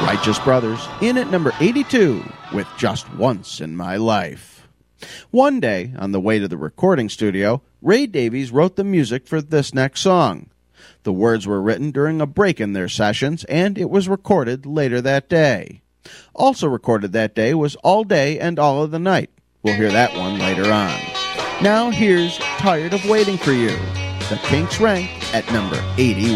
Righteous Brothers in at number 82 with Just Once in My Life. One day, on the way to the recording studio, Ray Davies wrote the music for this next song. The words were written during a break in their sessions, and it was recorded later that day. Also recorded that day was All Day and All of the Night. We'll hear that one later on. Now here's Tired of Waiting for You. The Kinks rank at number 81.